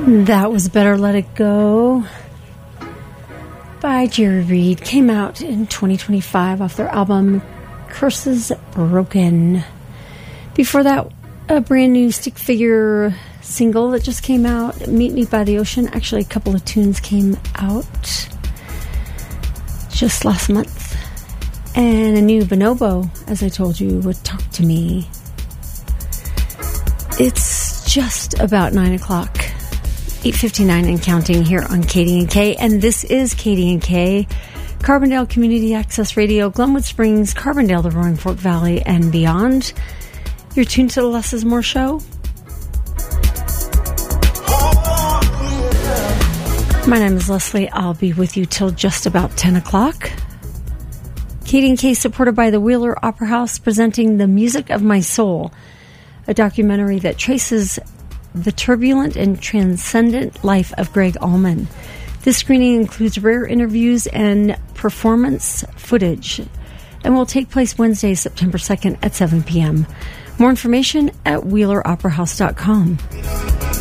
That was Better Let It Go by Jerry Reed. Came out in 2025 off their album Curses Broken. Before that, a brand new Stick Figure single that just came out, Meet Me by the Ocean. Actually, a couple of tunes came out just last month. And a new Bonobo, as I told you, would Talk to Me. It's just about 9 o'clock. 8:59 and counting here on KD&K, and this is KD&K, Carbondale Community Access Radio, Glenwood Springs, Carbondale, the Roaring Fork Valley, and beyond. You're tuned to the Less is More show. My name is Leslie. I'll be with you till just about 10 o'clock. KD&K supported by the Wheeler Opera House, presenting The Music of My Soul, a documentary that traces the turbulent and transcendent life of Gregg Allman. This screening includes rare interviews and performance footage and will take place Wednesday, September 2nd at 7 p.m. More information at wheeleroperahouse.com.